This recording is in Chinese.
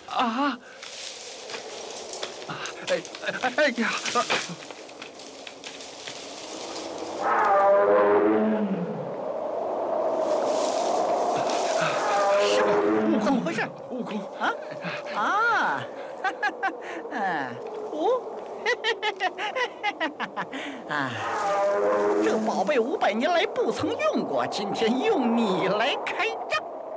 啊！哎呀！ 怎么回事？ 悟空啊啊！哦，这宝贝500年来不曾用过，今天用你来开